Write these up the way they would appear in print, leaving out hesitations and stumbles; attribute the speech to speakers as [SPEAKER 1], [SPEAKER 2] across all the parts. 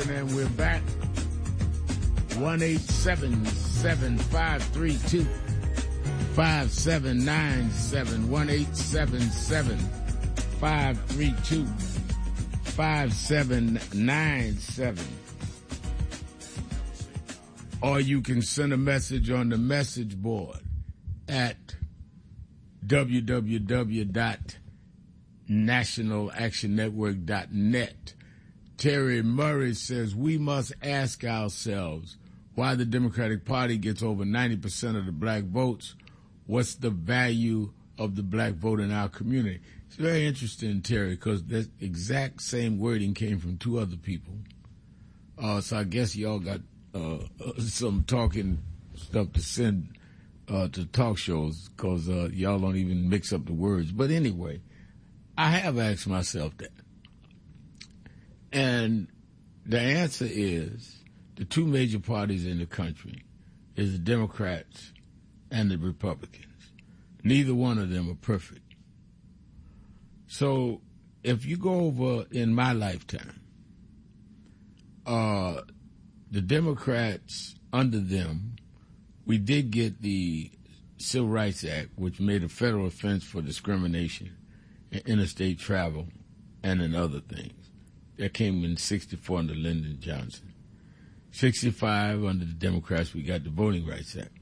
[SPEAKER 1] Jackson, and we're back. 1-877-532-5797. 1-877-532-5797. Or you can send a message on the message board at www.nationalactionnetwork.net. Terry Murray says, we must ask ourselves why the Democratic Party gets over 90% of the black votes. What's the value of the black vote in our community? It's very interesting, Terry, because that exact same wording came from two other people. So I guess y'all got some talking stuff to send to talk shows, because y'all don't even mix up the words. But anyway, I have asked myself that. And the answer is the two major parties in the country is the Democrats and the Republicans. Neither one of them are perfect. So if you go over in my lifetime, the Democrats, under them, we did get the Civil Rights Act, which made a federal offense for discrimination in interstate travel and in other things. That came in 64 under Lyndon Johnson. 65 under the Democrats, we got the Voting Rights Act.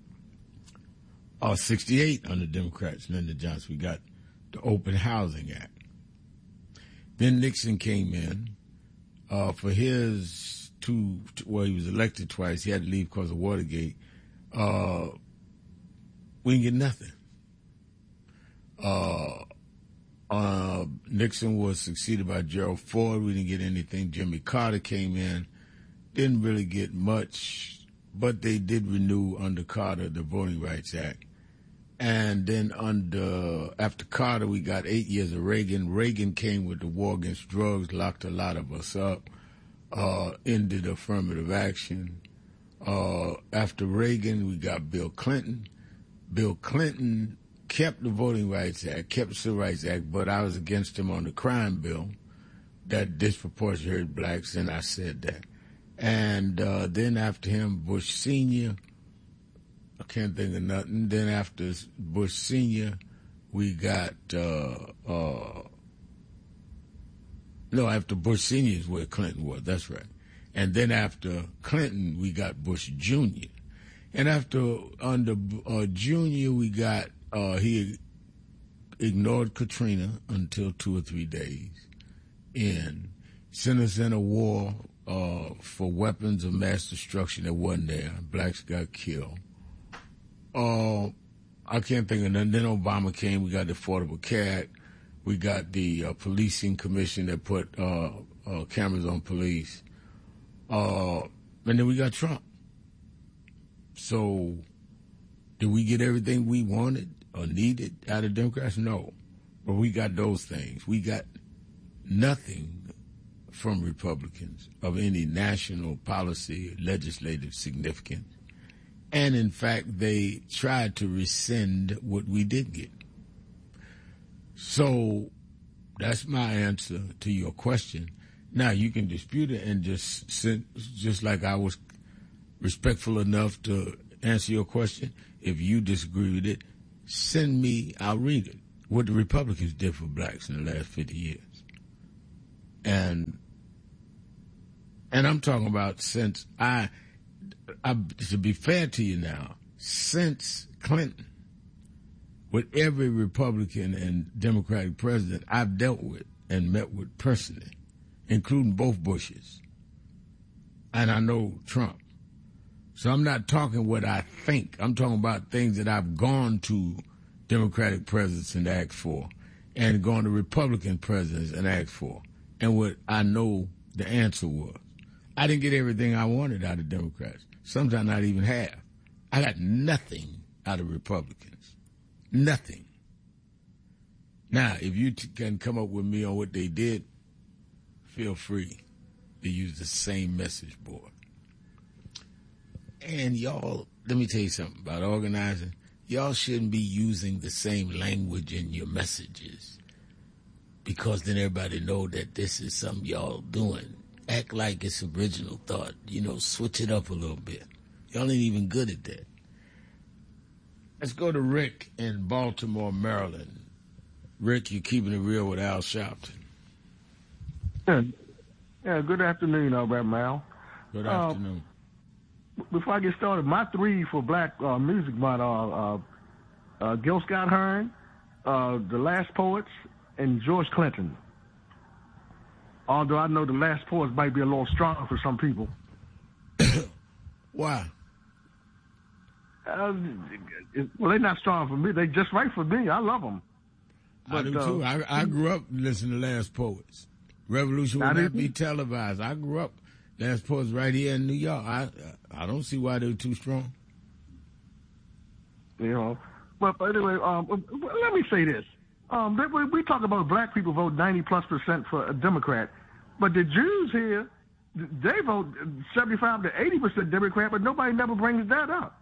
[SPEAKER 1] 68 under Democrats, Lyndon Johnson, we got the Open Housing Act. Then Nixon came in for his he was elected twice. He had to leave because of Watergate. We didn't get nothing. Nixon was succeeded by Gerald Ford. We didn't get anything. Jimmy Carter came in. Didn't really get much, but they did renew under Carter the Voting Rights Act. And then after Carter, we got 8 years of Reagan. Reagan came with the war against drugs, locked a lot of us up, ended affirmative action. After Reagan, we got Bill Clinton. Bill Clinton kept the Voting Rights Act, kept the Civil Rights Act, but I was against him on the crime bill that disproportionately hurt blacks, and I said that. And then after him, Bush Sr., I can't think of nothing. Then after Bush Sr., we got, after Bush Sr. is where Clinton was, that's right. And then after Clinton, we got Bush Jr. And under Jr., we got, he ignored Katrina until 2 or 3 days in, sent us in a war for weapons of mass destruction that wasn't there. Blacks got killed. I can't think of nothing. Then Obama came. We got the Affordable Care Act. We got the policing commission that put cameras on police. And then we got Trump. So did we get everything we wanted or needed out of Democrats? No. But we got those things. We got nothing from Republicans of any national policy, legislative significance. And in fact, they tried to rescind what we did get. So that's my answer to your question. Now you can dispute it and just like I was respectful enough to answer your question. If you disagree with it, send me, I'll read it. What the Republicans did for blacks in the last 50 years. And I'm talking about since to be fair to you now, since Clinton, with every Republican and Democratic president I've dealt with and met with personally, including both Bushes, and I know Trump. So I'm not talking what I think. I'm talking about things that I've gone to Democratic presidents and asked for, and gone to Republican presidents and asked for, and what I know the answer was. I didn't get everything I wanted out of Democrats. Sometimes not even half. I got nothing out of Republicans. Nothing. Now, if you can come up with me on what they did, feel free to use the same message board. And y'all, let me tell you something about organizing. Y'all shouldn't be using the same language in your messages, because then everybody know that this is something y'all doing. act like it's original thought. Switch it up a little bit. Y'all ain't even good at that. Let's go to Rick in Baltimore, Maryland. Rick, you're keeping it real with Al Sharpton.
[SPEAKER 2] Yeah, good afternoon, Reverend Mal.
[SPEAKER 1] Good afternoon.
[SPEAKER 2] Before I get started, my three for Black Music Month are Gil Scott-Heron, The Last Poets, and George Clinton. Although I know The Last Poets might be a little strong for some people.
[SPEAKER 1] Why?
[SPEAKER 2] Well, they're not strong for me. They're just right for me. I love them.
[SPEAKER 1] But, I do too. I grew up listening to Last Poets. Revolution would not be televised. I grew up Last Poets right here in New York. I don't see why they're too strong.
[SPEAKER 2] But anyway, let me say this. We talk about black people vote 90+% for a Democrat, but the Jews here, they vote 75 to 80% Democrat, but nobody never brings that up.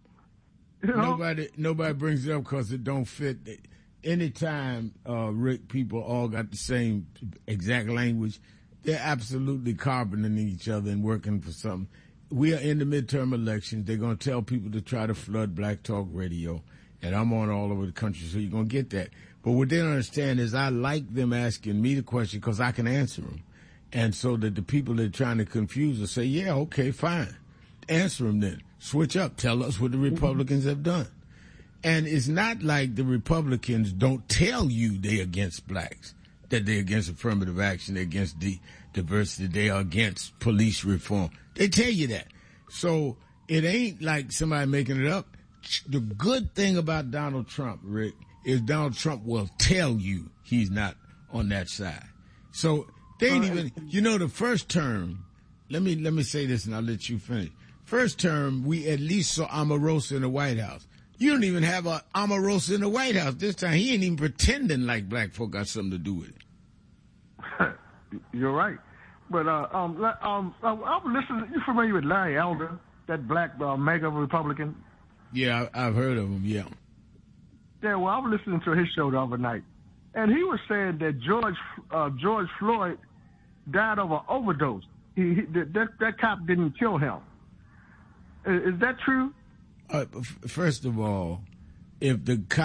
[SPEAKER 1] Nobody brings it up because it don't fit. Anytime, Rick, people all got the same exact language, they're absolutely carboning each other and working for something. We are in the midterm elections. They're going to tell people to try to flood Black Talk Radio, and I'm on all over the country, so you're going to get that. But what they don't understand is I like them asking me the question because I can answer them. And so that the people that are trying to confuse us say, yeah, okay, fine. Answer them then. Switch up. Tell us what the Republicans have done. And it's not like the Republicans don't tell you they're against blacks, that they're against affirmative action, they're against diversity, they are against police reform. They tell you that. So it ain't like somebody making it up. The good thing about Donald Trump, Rick, is Donald Trump will tell you he's not on that side. So they ain't even, the first term, let me say this and I'll let you finish. First term, we at least saw Omarosa in the White House. You don't even have a Omarosa in the White House this time. He ain't even pretending like black folk got something to do with it.
[SPEAKER 2] You're right. But I'm listening. You familiar with Larry Elder, that black mega Republican?
[SPEAKER 1] Yeah, I've heard of him. Yeah.
[SPEAKER 2] Yeah. Well, I was listening to his show the other night, and he was saying that George Floyd died of an overdose. That cop didn't kill him. Is that true?
[SPEAKER 1] First of all, if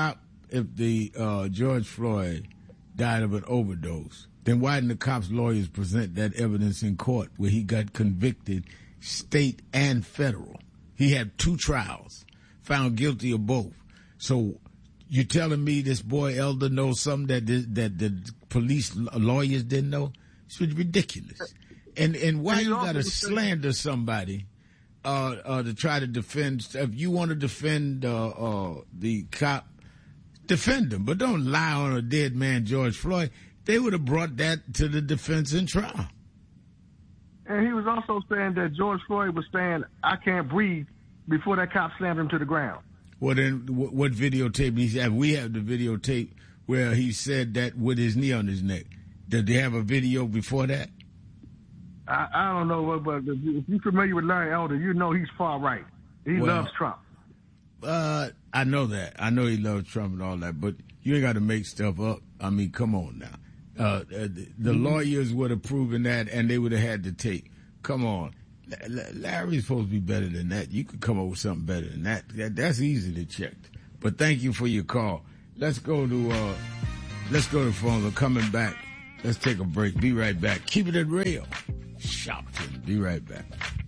[SPEAKER 1] George Floyd died of an overdose, then why didn't the cop's lawyers present that evidence in court where he got convicted, state and federal? He had 2 trials, found guilty of both. So you telling me this boy Elder knows something that the police lawyers didn't know? It's ridiculous. And why you got to slander somebody? To try to defend, if you want to defend the cop, defend him, but don't lie on a dead man, George Floyd. They would have brought that to the defense in trial.
[SPEAKER 2] And he was also saying that George Floyd was saying, "I can't breathe," before that cop slammed him to the ground.
[SPEAKER 1] Well, then, what videotape he have? We have the videotape where he said that with his knee on his neck. Did they have a video before that?
[SPEAKER 2] I don't know, but if you're familiar with Larry Elder, you know he's far right. He loves Trump.
[SPEAKER 1] I know that. I know he loves Trump and all that, but you ain't got to make stuff up. I mean, come on now. The lawyers would have proven that, and they would have had the tape. Come on. Larry's supposed to be better than that. You could come up with something better than that. That's easy to check. But thank you for your call. Let's go to the phone. We're coming back. Let's take a break. Be right back. Keep it at real. Sharpton. Be right back.